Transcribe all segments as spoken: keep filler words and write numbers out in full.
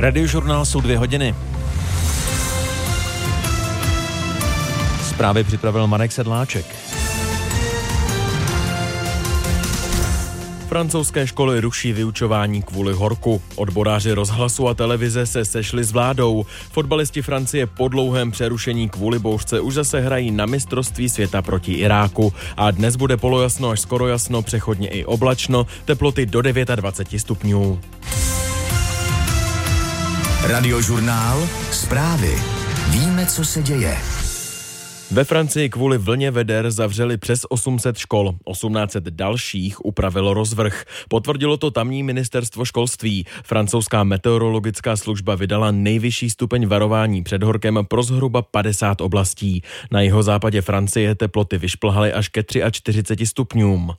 Radiožurnál jsou dvě hodiny. Zprávy připravil Marek Sedláček. Francouzské školy ruší vyučování kvůli horku. Odboráři rozhlasu a televize se sešli s vládou. Fotbalisti Francie po dlouhém přerušení kvůli bouřce už zase hrají na mistrovství světa proti Iráku. A dnes bude polojasno až skoro jasno, přechodně i oblačno, teploty do dvacet devět stupňů. Radiožurnál, zprávy. Víme, co se děje. Ve Francii kvůli vlně veder zavřeli přes osm set škol. osmnáct set dalších upravilo rozvrh. Potvrdilo to tamní ministerstvo školství. Francouzská meteorologická služba vydala nejvyšší stupeň varování před horkem pro zhruba padesát oblastí. Na jihozápadě Francie teploty vyšplhaly až ke čtyřiceti třem stupňům.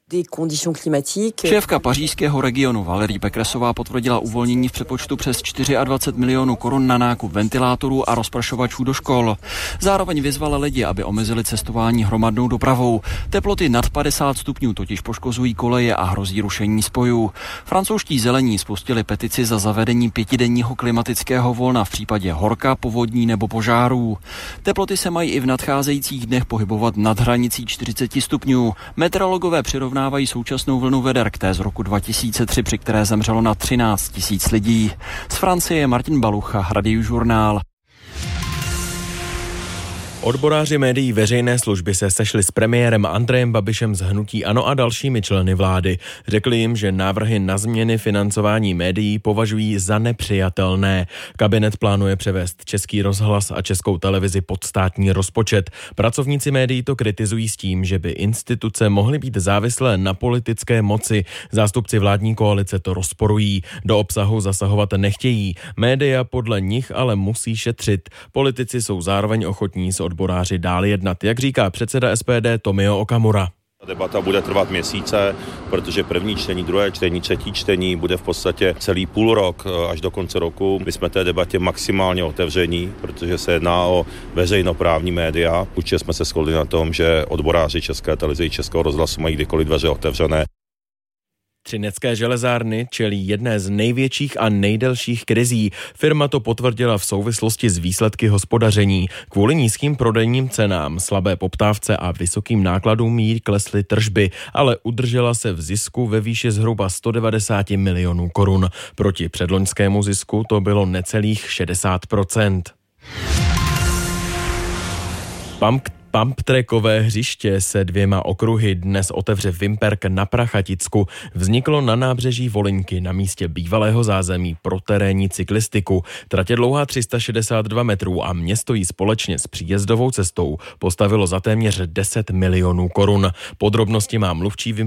Šéfka pařížského regionu Valérie Pécressová potvrdila uvolnění v přepočtu přes dvacet čtyři milionů korun na nákup ventilátorů a rozprašovačů do škol. Zároveň vyzvala lidi, aby omezili cestování hromadnou dopravou. Teploty nad padesát stupňů totiž poškozují koleje a hrozí rušení spojů. Francouzští zelení spustili petici za zavedení pětidenního klimatického volna v případě horka, povodní nebo požárů. Teploty se mají i v nadcházejících dnech pohybovat nad hranicí čtyřicet stupňů. Meteorologové přirovnávají současnou vlnu veder k té z roku dva tisíce tři, při které zemřelo na třináct tisíc lidí. Z Francie je Martin Balucha, Radiožurnál. Odboráři médií veřejné služby se sešli s premiérem Andrejem Babišem z hnutí ANO a dalšími členy vlády. Řekli jim, že návrhy na změny financování médií považují za nepřijatelné. Kabinet plánuje převést Český rozhlas a Českou televizi pod státní rozpočet. Pracovníci médií to kritizují s tím, že by instituce mohly být závislé na politické moci. Zástupci vládní koalice to rozporují. Do obsahu zasahovat nechtějí. Média podle nich ale musí šetřit. Politici jsou zároveň ochotní s odboráři dál jednat, jak říká předseda S P D Tomio Okamura. Debata bude trvat měsíce, protože první čtení, druhé čtení, třetí čtení bude v podstatě celý půl rok až do konce roku. My jsme té debatě maximálně otevření, protože se jedná o veřejnoprávní média. Určitě jsme se shodli na tom, že odboráři České televize i Českého rozhlasu mají kdykoliv dveře otevřené. Třinecké železárny čelí jedné z největších a nejdelších krizí. Firma to potvrdila v souvislosti s výsledky hospodaření. Kvůli nízkým prodejním cenám, slabé poptávce a vysokým nákladům jí klesly tržby, ale udržela se v zisku ve výši zhruba sto devadesát milionů korun. Proti předloňskému zisku to bylo necelých šedesát procent. Pump Pumptrackové hřiště se dvěma okruhy dnes otevře Vimperk na Prachaticku. Vzniklo na nábřeží Volyňky na místě bývalého zázemí pro terénní cyklistiku. Trať je dlouhá tři sta šedesát dva metrů a město jí společně s příjezdovou cestou postavilo za téměř deset milionů korun. Podrobnosti má mluvčí